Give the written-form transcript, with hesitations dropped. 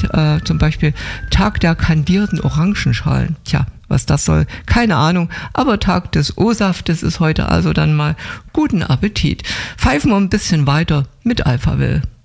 zum Beispiel Tag der kandierten Orangenschalen. Tja, was das soll, keine Ahnung, aber Tag des O-Saftes ist heute also dann mal. Guten Appetit. Pfeifen wir ein bisschen weiter mit Alphaville.